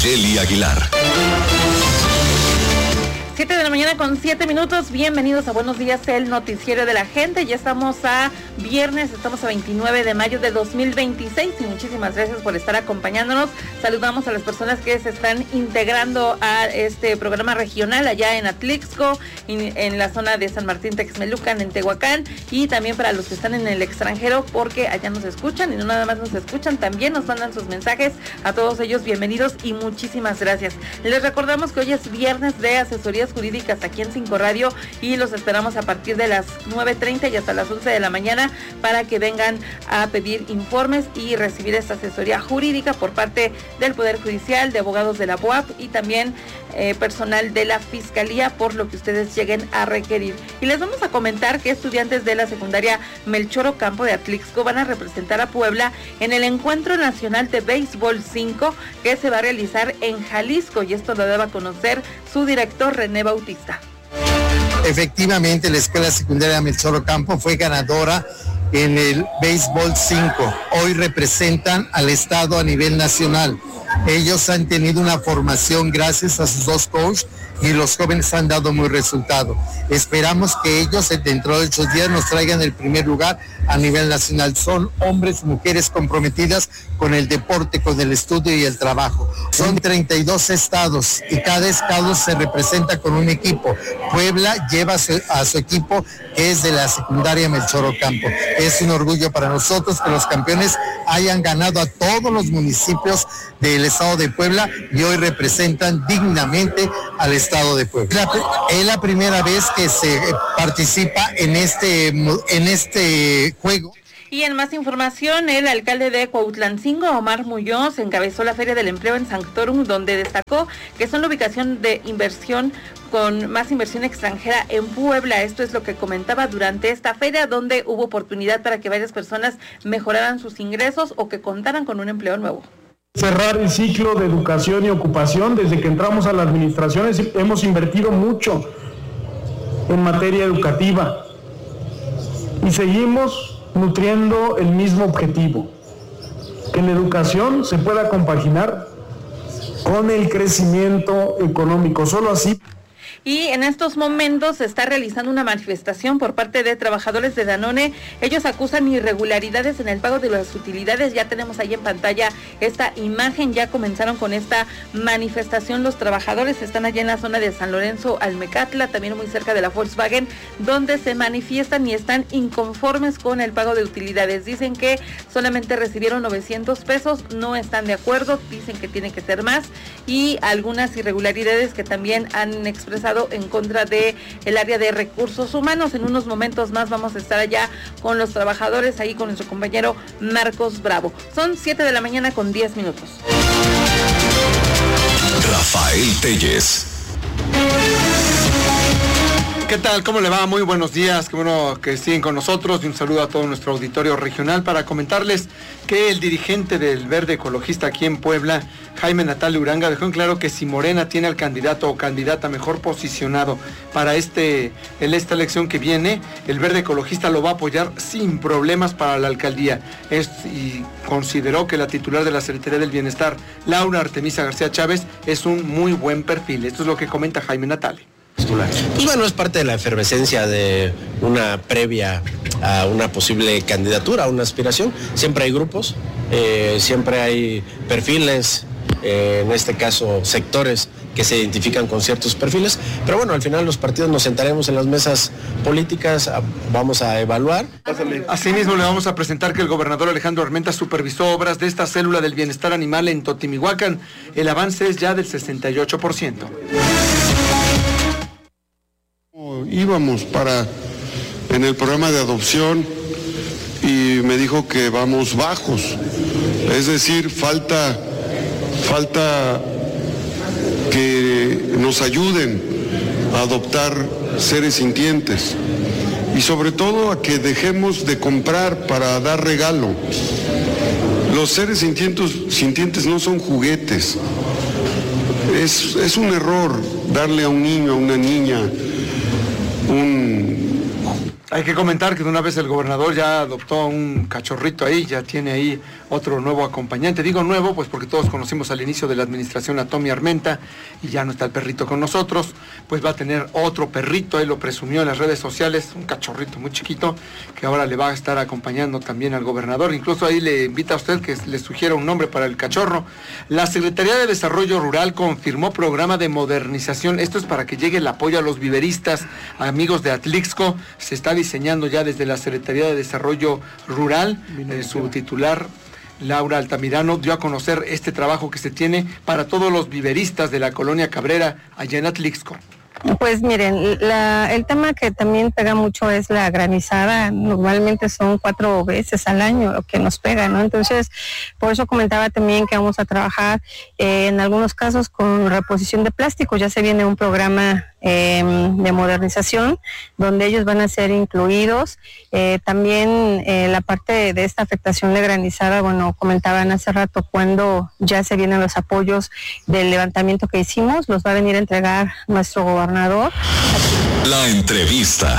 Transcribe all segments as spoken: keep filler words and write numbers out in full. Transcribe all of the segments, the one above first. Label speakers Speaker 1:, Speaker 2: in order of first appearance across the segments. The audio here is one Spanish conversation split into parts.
Speaker 1: Nayeli Aguilar.
Speaker 2: siete de la mañana con siete minutos, bienvenidos a Buenos Días, el noticiero de la gente. Ya estamos a viernes, estamos a veintinueve de mayo de dos mil veintiséis y muchísimas gracias por estar acompañándonos. Saludamos a las personas que se están integrando a este programa regional allá en Atlixco, en la zona de San Martín Texmelucan, en Tehuacán, y también para los que están en el extranjero, porque allá nos escuchan y no nada más nos escuchan, también nos mandan sus mensajes. A todos ellos bienvenidos y muchísimas gracias. Les recordamos que hoy es viernes de asesoría jurídicas aquí en Cinco Radio y los esperamos a partir de las nueve treinta y hasta las once de la mañana para que vengan a pedir informes y recibir esta asesoría jurídica por parte del Poder Judicial, de abogados de la B O A P y también eh, personal de la Fiscalía, por lo que ustedes lleguen a requerir. Y les vamos a comentar que estudiantes de la secundaria Melchor Ocampo de Atlixco van a representar a Puebla en el Encuentro Nacional de Béisbol cinco que se va a realizar en Jalisco, y esto lo debe conocer su director René Bautista.
Speaker 3: Efectivamente, la Escuela Secundaria Melchor Ocampo fue ganadora en el Béisbol cinco. Hoy representan al estado a nivel nacional. Ellos han tenido una formación gracias a sus dos coaches y los jóvenes han dado muy resultado. Esperamos que ellos dentro de ocho días nos traigan el primer lugar a nivel nacional. Son hombres y mujeres comprometidas con el deporte, con el estudio y el trabajo. Son treinta y dos estados y cada estado se representa con un equipo. Puebla lleva a su, a su equipo, que es de la secundaria Melchor Ocampo. Es un orgullo para nosotros que los campeones hayan ganado a todos los municipios del estado de Puebla y hoy representan dignamente al estado de Puebla. Es la primera vez que se participa en este, en este juego.
Speaker 2: Y en más información, el alcalde de Cuautlancingo, Omar Muñoz, encabezó la Feria del Empleo en Sanctorum, donde destacó que son la ubicación de inversión con más inversión extranjera en Puebla. Esto es lo que comentaba durante esta feria, donde hubo oportunidad para que varias personas mejoraran sus ingresos o que contaran con un empleo nuevo.
Speaker 4: Cerrar el ciclo de educación y ocupación. Desde que entramos a la administración hemos invertido mucho en materia educativa y seguimos nutriendo el mismo objetivo, que la educación se pueda compaginar con el crecimiento económico. Solo así.
Speaker 2: Y en estos momentos se está realizando una manifestación por parte de trabajadores de Danone. Ellos acusan irregularidades en el pago de las utilidades. Ya tenemos ahí en pantalla esta imagen. Ya comenzaron con esta manifestación los trabajadores. Están allá en la zona de San Lorenzo, Almecatla, también muy cerca de la Volkswagen, donde se manifiestan y están inconformes con el pago de utilidades. Dicen que solamente recibieron novecientos pesos, no están de acuerdo, dicen que tiene que ser más, y algunas irregularidades que también han expresado en contra de el área de recursos humanos. En unos momentos más vamos a estar allá con los trabajadores, ahí con nuestro compañero Marcos Bravo. Son siete de la mañana con diez minutos.
Speaker 1: Rafael Telles.
Speaker 5: ¿Qué tal? ¿Cómo le va? Muy buenos días, qué bueno que siguen con nosotros y un saludo a todo nuestro auditorio regional para comentarles que el dirigente del Verde Ecologista aquí en Puebla, Jaime Natale Uranga, dejó en claro que si Morena tiene al candidato o candidata mejor posicionado para este, en esta elección que viene, el Verde Ecologista lo va a apoyar sin problemas para la alcaldía. Es, y consideró que la titular de la Secretaría del Bienestar, Laura Artemisa García Chávez, es un muy buen perfil. Esto es lo que comenta Jaime Natale.
Speaker 6: Pues bueno, es parte de la efervescencia de una previa a una posible candidatura, a una aspiración. Siempre hay grupos, eh, siempre hay perfiles, eh, en este caso sectores que se identifican con ciertos perfiles, pero bueno, al final los partidos nos sentaremos en las mesas políticas, a, vamos a evaluar.
Speaker 5: Asimismo le vamos a presentar que el gobernador Alejandro Armenta supervisó obras de esta célula del bienestar animal en Totimihuacán. El avance es ya del sesenta y ocho por ciento.
Speaker 7: Íbamos para en el programa de adopción y me dijo que vamos bajos, es decir, falta falta que nos ayuden a adoptar seres sintientes y sobre todo a que dejemos de comprar para dar regalo. Los seres sintientes, sintientes no son juguetes. Es, es un error darle a un niño, a una niña, un
Speaker 5: Hay que comentar que de una vez el gobernador ya adoptó un cachorrito ahí, ya tiene ahí otro nuevo acompañante. Digo nuevo, pues porque todos conocimos al inicio de la administración a Tommy Armenta y ya no está el perrito con nosotros, pues va a tener otro perrito, él lo presumió en las redes sociales, un cachorrito muy chiquito, que ahora le va a estar acompañando también al gobernador. Incluso ahí le invita a usted que le sugiera un nombre para el cachorro. La Secretaría de Desarrollo Rural confirmó programa de modernización. Esto es para que llegue el apoyo a los viveristas, amigos de Atlixco. Se está diseñando ya desde la Secretaría de Desarrollo Rural. Eh, su titular, Laura Altamirano, dio a conocer este trabajo que se tiene para todos los viveristas de la colonia Cabrera, allá en Atlixco.
Speaker 8: Pues miren, la, el tema que también pega mucho es la granizada. Normalmente son cuatro veces al año lo que nos pega, ¿no? Entonces, por eso comentaba también que vamos a trabajar eh, en algunos casos con reposición de plástico. Ya se viene un programa eh, de modernización donde ellos van a ser incluidos. Eh, también eh, la parte de, de esta afectación de granizada, bueno, comentaban hace rato cuando ya se vienen los apoyos del levantamiento que hicimos, los va a venir a entregar nuestro gobernador.
Speaker 1: La entrevista.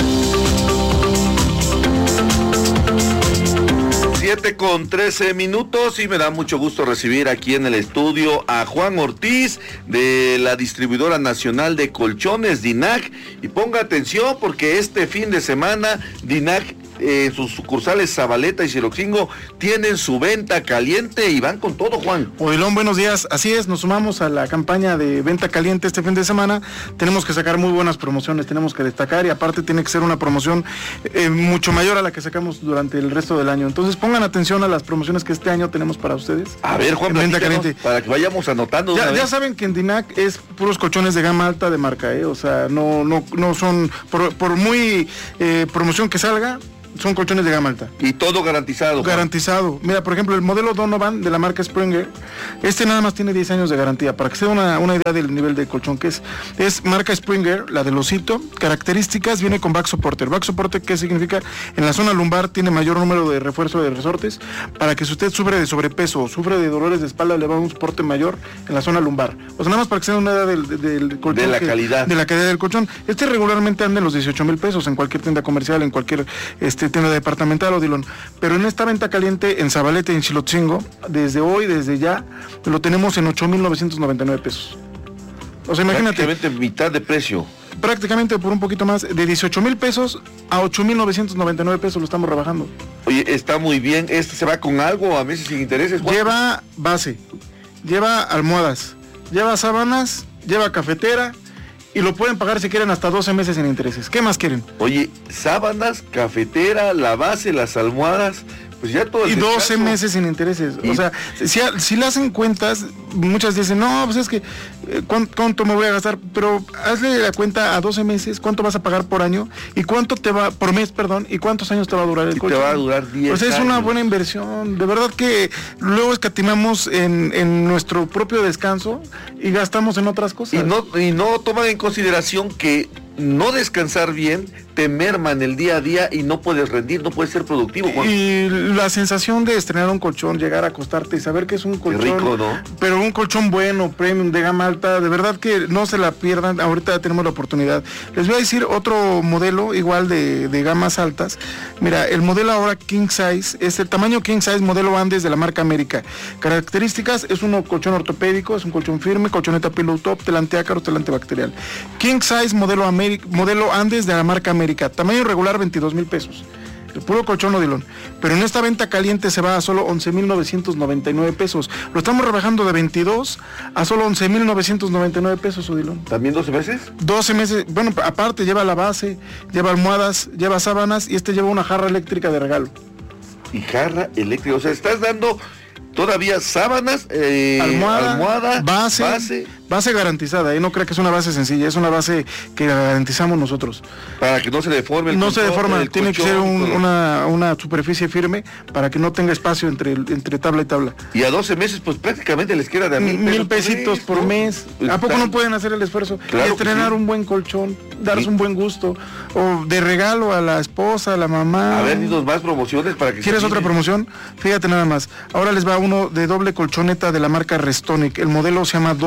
Speaker 9: siete con trece minutos y me da mucho gusto recibir aquí en el estudio a Juan Ortiz de la Distribuidora Nacional de Colchones, DINAC, y ponga atención porque este fin de semana DINAC en eh, sus sucursales Zabaleta y Xiloxingo tienen su venta caliente y van con todo, Juan.
Speaker 4: Odilón, buenos días. Así es, nos sumamos a la campaña de venta caliente este fin de semana. Tenemos que sacar muy buenas promociones, tenemos que destacar y aparte tiene que ser una promoción eh, mucho mayor a la que sacamos durante el resto del año. Entonces pongan atención a las promociones que este año tenemos para ustedes.
Speaker 9: A ver, Juan, venta caliente, para que vayamos anotando.
Speaker 4: Ya, ya saben que en DINAC es puros colchones de gama alta de marca, ¿eh? O sea, no, no, no son, por, por muy eh, promoción que salga, son colchones de gama alta.
Speaker 9: Y todo garantizado. Juan.
Speaker 4: Garantizado. Mira, por ejemplo, el modelo Donovan de la marca Springer, este nada más tiene diez años de garantía, para que se dé una, una idea del nivel de colchón que es. Es marca Springer, la del osito. Características, viene con back supporter. Back supporter, ¿qué significa? En la zona lumbar tiene mayor número de refuerzo de resortes, para que si usted sufre de sobrepeso o sufre de dolores de espalda, le va a un soporte mayor en la zona lumbar. O sea, nada más para que se dé una idea del, del, del colchón.
Speaker 9: De la
Speaker 4: que,
Speaker 9: calidad.
Speaker 4: De la calidad del colchón. Este regularmente anda en los dieciocho mil pesos en cualquier tienda comercial, en cualquier este tienda departamental, Odilon, pero en esta venta caliente en Zabaleta y en Xiloxingo, desde hoy, desde ya, lo tenemos en ocho mil novecientos noventa y nueve pesos. O sea, imagínate.
Speaker 9: Prácticamente mitad de precio.
Speaker 4: Prácticamente por un poquito más, de dieciocho mil pesos a ocho mil novecientos noventa y nueve pesos lo estamos rebajando.
Speaker 9: Oye, está muy bien. ¿Este se va con algo a meses sin intereses, Juan?
Speaker 4: Lleva base, lleva almohadas, lleva sábanas, lleva cafetera, y lo pueden pagar si quieren hasta doce meses sin intereses. ¿Qué más quieren?
Speaker 9: Oye, sábanas, cafetera, la base, las almohadas, pues ya todo el
Speaker 4: Y doce
Speaker 9: descanso.
Speaker 4: meses sin intereses.
Speaker 9: Y...
Speaker 4: O sea, si, si le hacen cuentas, muchas dicen, no, pues es que, ¿cuánto, ¿cuánto me voy a gastar? Pero hazle la cuenta a doce meses, ¿cuánto vas a pagar por año? ¿Y cuánto te va, por mes, perdón, y cuántos años te va a durar el coche?
Speaker 9: Te va a durar diez
Speaker 4: O sea, es
Speaker 9: años.
Speaker 4: una buena inversión. De verdad que luego escatimamos en, en nuestro propio descanso y gastamos en otras cosas.
Speaker 9: Y no, y no toman en consideración que no descansar bien te merma en el día a día y no puedes rendir, no puedes ser productivo, Juan.
Speaker 4: Y la sensación de estrenar un colchón, llegar a acostarte y saber que es un colchón,
Speaker 9: Qué rico, ¿no?
Speaker 4: Pero un colchón bueno, premium, de gama alta, de verdad que no se la pierdan, ahorita tenemos la oportunidad. Les voy a decir otro modelo igual de, de gamas altas. Mira, el modelo ahora King Size, es el tamaño King Size modelo Andes de la marca América. Características, es un colchón ortopédico, es un colchón firme, colchoneta pillow top, telante ácaro, telante bacterial. King Size modelo, América, modelo Andes de la marca América. Tamaño regular veintidós mil pesos. El puro colchón, Odilon. Pero en esta venta caliente se va a solo once mil novecientos noventa y nueve pesos. Lo estamos rebajando de veintidós a solo once mil novecientos noventa y nueve pesos, Odilon.
Speaker 9: ¿También doce meses?
Speaker 4: doce meses. Bueno, aparte lleva la base, lleva almohadas, lleva sábanas y este lleva una jarra eléctrica de regalo.
Speaker 9: Y jarra eléctrica. O sea, estás dando todavía sábanas, eh,
Speaker 4: almohada,
Speaker 9: almohada
Speaker 4: base, base. Base garantizada, ¿eh? No creo que es una base sencilla, es una base que garantizamos nosotros.
Speaker 9: Para que no se deforme el
Speaker 4: No
Speaker 9: colchón,
Speaker 4: se deforma,
Speaker 9: el
Speaker 4: tiene
Speaker 9: colchón,
Speaker 4: que ser un, una, una superficie firme para que no tenga espacio entre, entre tabla y tabla.
Speaker 9: Y a doce meses, pues prácticamente les queda de a mil,
Speaker 4: mil pesitos por mes.
Speaker 9: Pues
Speaker 4: ¿A poco
Speaker 9: está...
Speaker 4: no pueden hacer el esfuerzo?
Speaker 9: Claro
Speaker 4: y estrenar
Speaker 9: sí.
Speaker 4: un buen colchón, darse sí. un buen gusto, o de regalo a la esposa, a la mamá.
Speaker 9: A ver, dinos más promociones para que...
Speaker 4: ¿Quieres otra promoción? Fíjate nada más. Ahora les va uno de doble colchoneta de la marca Restonic. El modelo se llama Dolby.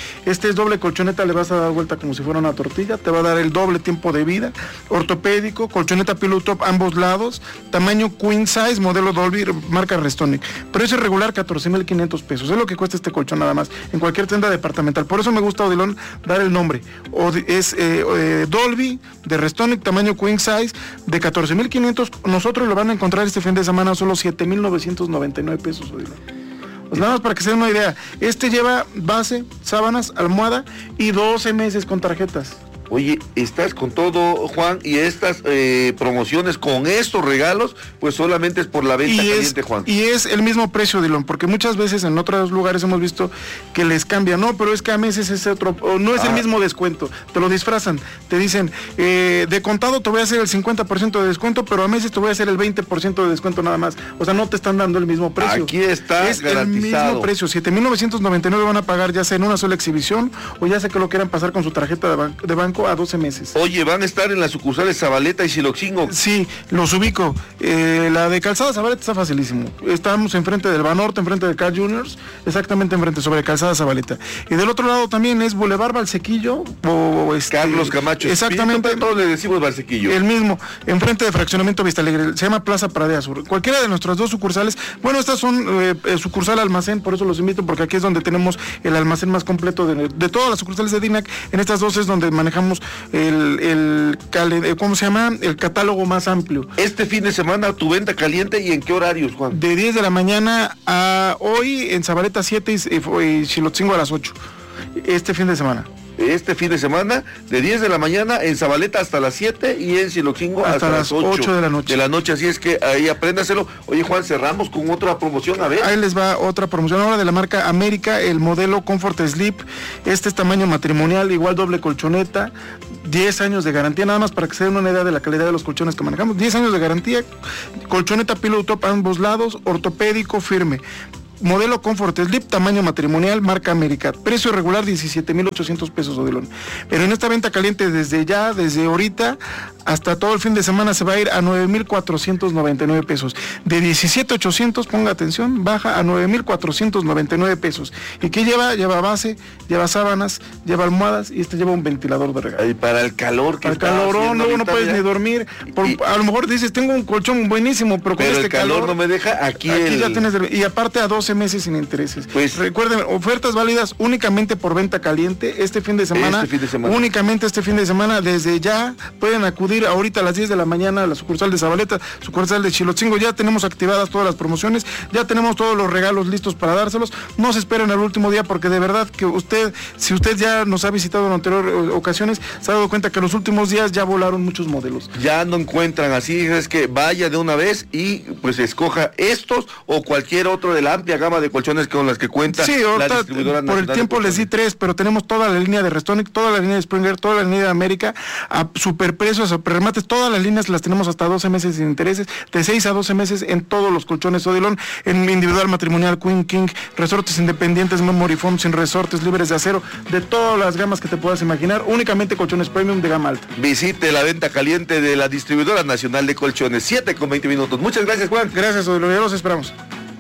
Speaker 4: Este es doble colchoneta, le vas a dar vuelta como si fuera una tortilla, te va a dar el doble tiempo de vida, ortopédico, colchoneta Pillow Top ambos lados, tamaño queen size, modelo Dolby, marca Restonic. Precio regular catorce mil quinientos pesos, es lo que cuesta este colchón nada más, en cualquier tienda departamental. Por eso me gusta, Odilon, dar el nombre. Es eh, eh, Dolby de Restonic, tamaño queen size, de catorce mil quinientos, nosotros lo van a encontrar este fin de semana solo siete mil novecientos noventa y nueve pesos, Odilon. Pues nada más para que se den una idea, este lleva base, sábanas, almohada y doce meses con tarjetas.
Speaker 9: Oye, estás con todo, Juan, y estas eh, promociones con estos regalos, pues solamente es por la venta
Speaker 4: y
Speaker 9: caliente,
Speaker 4: es,
Speaker 9: Juan.
Speaker 4: Y es el mismo precio, Dilon, porque muchas veces en otros lugares hemos visto que les cambia, no, pero es que a meses es otro, no es ah. el mismo descuento, te lo disfrazan, te dicen, eh, de contado te voy a hacer el cincuenta por ciento de descuento, pero a meses te voy a hacer el veinte por ciento de descuento nada más, o sea, no te están dando el mismo precio.
Speaker 9: Aquí está
Speaker 4: es
Speaker 9: garantizado.
Speaker 4: El mismo precio, siete mil novecientos noventa y nueve van a pagar ya sea en una sola exhibición, o ya sea que lo quieran pasar con su tarjeta de, ban- de banco a doce meses.
Speaker 9: Oye, ¿van a estar en las sucursales Zabaleta y Xiloxingo?
Speaker 4: Sí, los ubico. Eh, la de Calzada Zabaleta está facilísimo. Estamos enfrente del Banorte, enfrente de Carl Juniors, exactamente enfrente, sobre Calzada Zabaleta. Y del otro lado también es Boulevard Valsequillo, o este,
Speaker 9: Carlos Camacho.
Speaker 4: Exactamente.
Speaker 9: Espíritu, todos le decimos Valsequillo.
Speaker 4: El mismo, enfrente de Fraccionamiento Vista Alegre, se llama Plaza Pradea Sur. Cualquiera de nuestras dos sucursales, bueno, estas son eh, sucursal almacén, por eso los invito, porque aquí es donde tenemos el almacén más completo de, de todas las sucursales de Dinac. En estas dos es donde manejamos el El, el, ¿cómo se llama? El catálogo más amplio.
Speaker 9: Este fin de semana tu venta caliente, ¿y en qué horarios, Juan?
Speaker 4: De diez de la mañana a hoy en Zabaleta siete y, y Xilotzingo a las ocho. Este fin de semana.
Speaker 9: Este fin de semana, de diez de la mañana en Zabaleta hasta las siete y en Xiloxingo hasta, hasta las ocho
Speaker 4: de la noche.
Speaker 9: De la noche, así es que ahí apréndaselo. Oye, Juan, cerramos con otra promoción, a ver.
Speaker 4: Ahí les va otra promoción ahora de la marca América, el modelo Comfort Sleep. Este es tamaño matrimonial, igual doble colchoneta, diez años de garantía, nada más para que se den una idea de la calidad de los colchones que manejamos. diez años de garantía, colchoneta Pillow Top a ambos lados, ortopédico firme. Modelo Comfort Sleep, tamaño matrimonial, marca América. Precio regular diecisiete mil ochocientos pesos, Odilon. Pero en esta venta caliente desde ya, desde ahorita, hasta todo el fin de semana se va a ir a nueve mil cuatrocientos noventa y nueve pesos. De diecisiete mil ochocientos, ponga atención, baja a nueve mil cuatrocientos noventa y nueve pesos. ¿Y qué lleva? Lleva base, lleva sábanas, lleva almohadas y este lleva un ventilador de regalo.
Speaker 9: Y para el calor que
Speaker 4: para el calorón, luego no puedes ya ni dormir. Por, y, a lo mejor dices, tengo un colchón buenísimo, pero con
Speaker 9: pero
Speaker 4: este
Speaker 9: el calor,
Speaker 4: calor
Speaker 9: no me deja. Aquí,
Speaker 4: aquí
Speaker 9: el...
Speaker 4: ya tienes, y aparte a doce meses sin intereses.
Speaker 9: Pues
Speaker 4: recuerden, ofertas válidas únicamente por venta caliente este fin de semana.
Speaker 9: Este fin de semana.
Speaker 4: Únicamente este fin de semana, desde ya pueden acudir ahorita a las diez de la mañana a la sucursal de Zabaleta, sucursal de Xilotzingo. Ya tenemos activadas todas las promociones, ya tenemos todos los regalos listos para dárselos. No se esperen al último día, porque de verdad que usted, si usted ya nos ha visitado en anteriores ocasiones, se ha dado cuenta que en los últimos días ya volaron muchos modelos.
Speaker 9: Ya no encuentran, así es que vaya de una vez y pues escoja estos o cualquier otro de la amplia gama de colchones con las que cuenta
Speaker 4: sí,
Speaker 9: la distribuidora
Speaker 4: por el tiempo les di tres, pero tenemos toda la línea de Restonic, toda la línea de Springer, toda la línea de América, a superprecios, a super remates, todas las líneas las tenemos hasta doce meses sin intereses, de seis a doce meses en todos los colchones Odilon, en individual, matrimonial, Queen, King, resortes independientes, Memory Foam, sin resortes, libres de acero, de todas las gamas que te puedas imaginar, únicamente colchones premium de gama alta.
Speaker 9: Visite la venta caliente de la distribuidora nacional de colchones, siete con veinte minutos. Muchas gracias, Juan.
Speaker 4: Gracias, Odilon, ya los esperamos.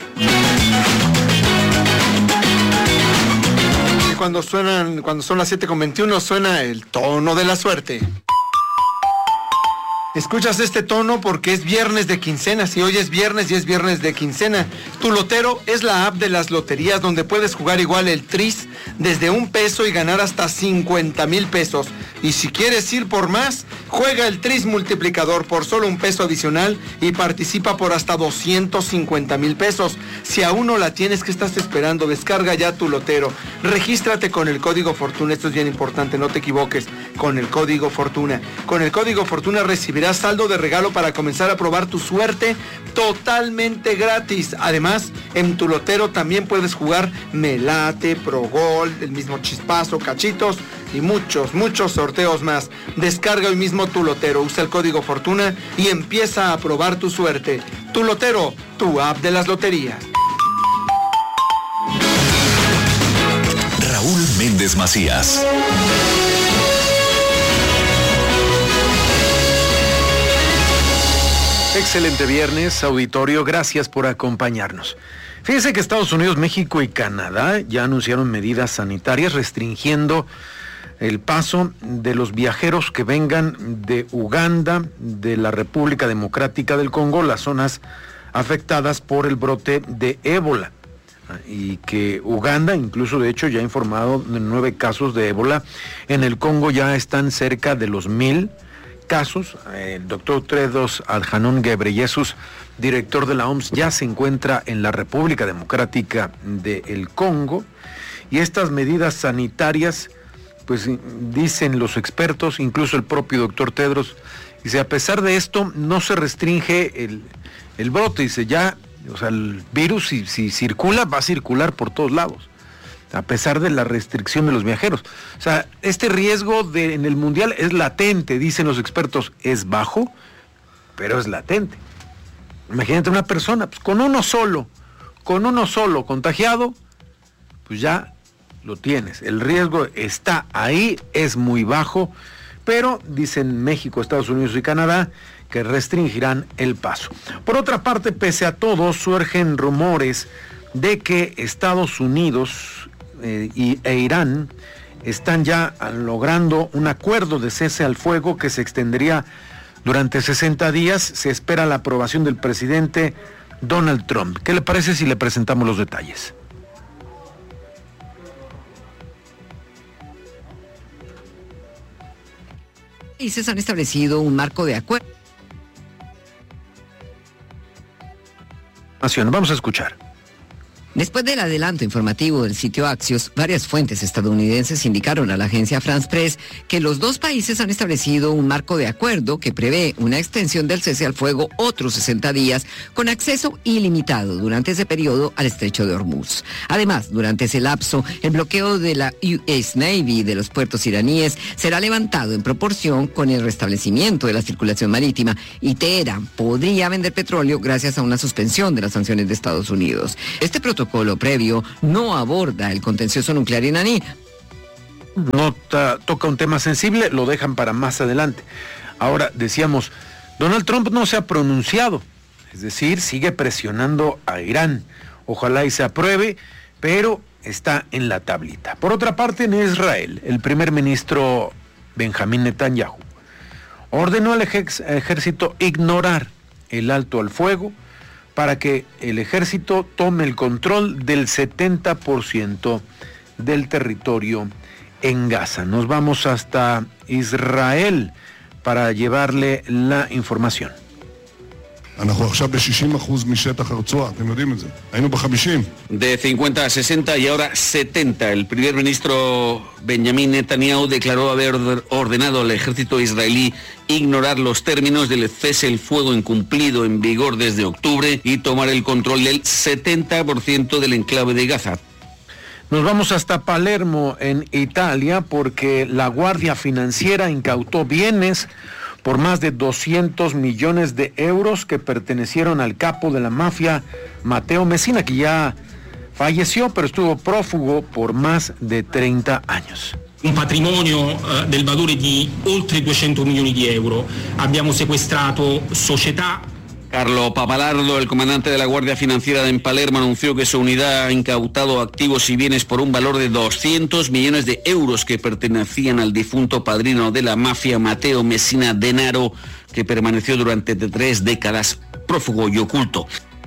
Speaker 5: Y cuando suenan, cuando son las siete con veintiuno, suena el tono de la suerte. Escuchas este tono porque es viernes de quincena. Si hoy es viernes y es viernes de quincena. Tu Lotero es la app de las loterías donde puedes jugar igual el tris desde un peso y ganar hasta cincuenta mil pesos. Y si quieres ir por más, juega el tris multiplicador por solo un peso adicional y participa por hasta doscientos cincuenta mil pesos. Si aún no la tienes, ¿qué estás esperando? Descarga ya Tu Lotero. Regístrate con el código Fortuna. Esto es bien importante, no te equivoques. Con el código Fortuna. Con el código Fortuna recibirás saldo de regalo para comenzar a probar tu suerte totalmente gratis. Además, en Tu Lotero también puedes jugar Melate, Pro Gol, el mismo Chispazo, Cachitos y muchos, muchos sorteos más. Descarga hoy mismo Tu Lotero, usa el código Fortuna y empieza a probar tu suerte. Tu Lotero, tu app de las loterías.
Speaker 1: Raúl Méndez Macías.
Speaker 10: Excelente viernes, auditorio, gracias por acompañarnos. Fíjense que Estados Unidos, México y Canadá ya anunciaron medidas sanitarias restringiendo el paso de los viajeros que vengan de Uganda, de la República Democrática del Congo, las zonas afectadas por el brote de ébola. Y que Uganda, incluso de hecho, ya ha informado de nueve casos de ébola. En el Congo ya están cerca de los mil casos. El doctor Tedros Adhanom Ghebreyesus, director de la O M S, ya se encuentra en la República Democrática del Congo. Y estas medidas sanitarias, pues dicen los expertos, incluso el propio doctor Tedros, dice, a pesar de esto, no se restringe el, el brote, dice, ya, o sea, el virus si, si circula, va a circular por todos lados, a pesar de la restricción de los viajeros. O sea, este riesgo de, en el mundial es latente, dicen los expertos, es bajo, pero es latente. Imagínate una persona, pues con uno solo, con uno solo contagiado, pues ya lo tienes. El riesgo está ahí, es muy bajo, pero dicen México, Estados Unidos y Canadá que restringirán el paso. Por otra parte, pese a todo, surgen rumores de que Estados Unidos eh, y, e Irán están ya logrando un acuerdo de cese al fuego que se extendería durante sesenta días. Se espera la aprobación del presidente Donald Trump. ¿Qué le parece si le presentamos los detalles?
Speaker 11: Países han establecido un marco de acuerdo.
Speaker 10: Vamos a escuchar.
Speaker 11: Después del adelanto informativo del sitio Axios, varias fuentes estadounidenses indicaron a la agencia France Press que los dos países han establecido un marco de acuerdo que prevé una extensión del cese al fuego otros sesenta días con acceso ilimitado durante ese periodo al estrecho de Hormuz. Además, durante ese lapso, el bloqueo de la U S Navy de los puertos iraníes será levantado en proporción con el restablecimiento de la circulación marítima y Teherán podría vender petróleo gracias a una suspensión de las sanciones de Estados Unidos. Este protocolo protocolo previo no aborda el contencioso nuclear iraní.
Speaker 10: No ta, toca un tema sensible, lo dejan para más adelante. Ahora, decíamos, Donald Trump no se ha pronunciado, es decir, sigue presionando a Irán. Ojalá y se apruebe, pero está en la tablita. Por otra parte, en Israel, el primer ministro Benjamín Netanyahu ordenó al ejército ignorar el alto al fuego para que el ejército tome el control del setenta por ciento del territorio en Gaza. Nos vamos hasta Israel para llevarle la información.
Speaker 12: De cincuenta a sesenta y ahora setenta. El primer ministro Benjamín Netanyahu declaró haber ordenado al ejército israelí ignorar los términos del cese el fuego incumplido en vigor desde octubre y tomar el control del setenta por ciento del enclave de Gaza.
Speaker 10: Nos vamos hasta Palermo, en Italia, porque la Guardia Financiera incautó bienes por más de doscientos millones de euros que pertenecieron al capo de la mafia Matteo Messina, que ya falleció, pero estuvo prófugo por más de treinta años.
Speaker 13: Un patrimonio eh, del valore di oltre duecento milioni di euro. Abbiamo sequestrato società.
Speaker 12: Carlo Papalardo, el comandante de la Guardia Financiera en Palermo, anunció que su unidad ha incautado activos y bienes por un valor de doscientos millones de euros que pertenecían al difunto padrino de la mafia Matteo Messina Denaro, que permaneció durante tres décadas prófugo y oculto.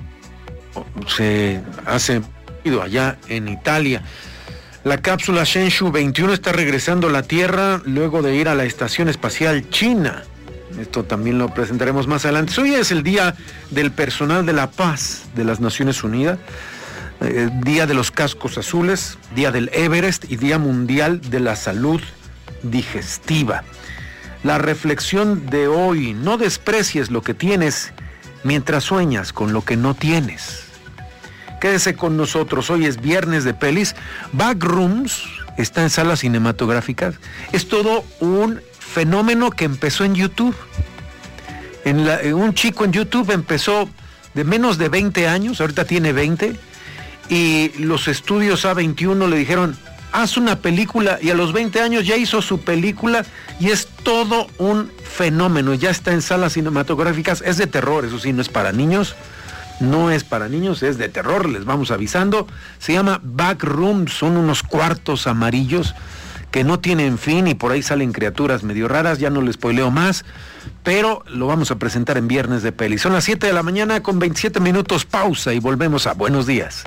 Speaker 10: Se hace allá en Italia. La cápsula Shenzhou veintiuno está regresando a la Tierra luego de ir a la Estación Espacial China. Esto también lo presentaremos más adelante. Hoy es el Día del Personal de la Paz de las Naciones Unidas, eh, Día de los Cascos Azules, Día del Everest y Día Mundial de la Salud Digestiva. La reflexión de hoy: no desprecies lo que tienes mientras sueñas con lo que no tienes. Quédese con nosotros, hoy es viernes de pelis. Backrooms está en salas cinematográficas. Es todo un fenómeno que empezó en YouTube. En la, un chico en YouTube empezó de menos de veinte años, ahorita tiene veinte, y los estudios A veintiuno le dijeron, haz una película, y a los veinte años ya hizo su película, y es todo un fenómeno, ya está en salas cinematográficas, es de terror, eso sí, no es para niños, no es para niños, es de terror, les vamos avisando. Se llama Backrooms, son unos cuartos amarillos que no tienen fin y por ahí salen criaturas medio raras, ya no les spoileo más, pero lo vamos a presentar en Viernes de Peli. Son las siete de la mañana con veintisiete minutos, pausa y volvemos a Buenos Días.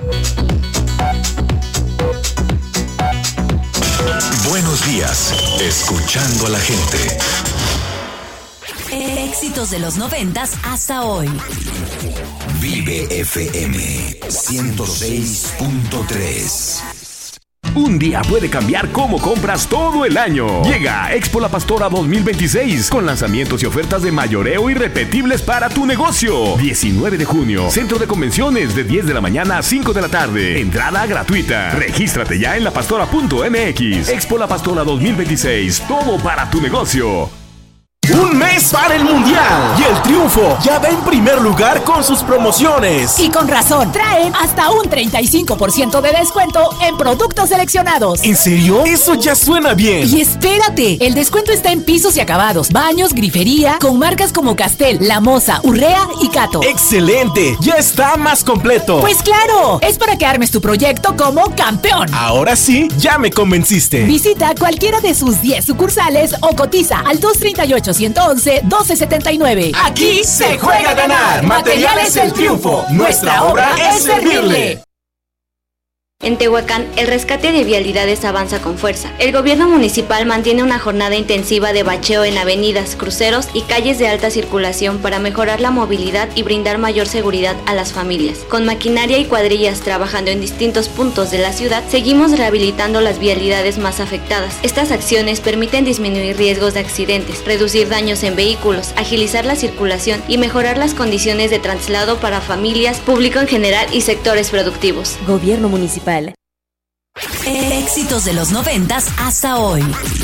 Speaker 1: Buenos días, escuchando a la gente.
Speaker 14: Éxitos de los noventas hasta hoy.
Speaker 1: Vive F M ciento seis punto tres.
Speaker 15: Un día puede cambiar cómo compras todo el año. Llega Expo La Pastora dos mil veintiséis con lanzamientos y ofertas de mayoreo irrepetibles para tu negocio. diecinueve de junio, Centro de Convenciones de diez de la mañana a cinco de la tarde. Entrada gratuita. Regístrate ya en la pastora punto m x. Expo La Pastora dos mil veintiséis. Todo para tu negocio.
Speaker 16: Un mes para el Mundial y el Triunfo ya va en primer lugar con sus promociones.
Speaker 14: Y con razón, traen hasta un treinta y cinco por ciento de descuento en productos seleccionados.
Speaker 16: ¿En serio? Eso ya suena bien.
Speaker 14: Y espérate, el descuento está en pisos y acabados, baños, grifería, con marcas como Castel, La Moza, Urrea y Cato.
Speaker 16: ¡Excelente! Ya está más completo.
Speaker 14: Pues claro, es para que armes tu proyecto como campeón.
Speaker 16: Ahora sí, ya me convenciste.
Speaker 14: Visita cualquiera de sus diez sucursales o cotiza al dos tres ocho, uno uno uno, doce setenta y nueve.
Speaker 16: Aquí se juega a ganar. Materiales El Triunfo. Nuestra obra es servirle.
Speaker 17: En Tehuacán, el rescate de vialidades avanza con fuerza. El gobierno municipal mantiene una jornada intensiva de bacheo en avenidas, cruceros y calles de alta circulación para mejorar la movilidad y brindar mayor seguridad a las familias. Con maquinaria y cuadrillas trabajando en distintos puntos de la ciudad, seguimos rehabilitando las vialidades más afectadas. Estas acciones permiten disminuir riesgos de accidentes, reducir daños en vehículos, agilizar la circulación y mejorar las condiciones de traslado para familias, público en general y sectores productivos.
Speaker 14: Gobierno municipal. Éxitos de los noventas hasta hoy.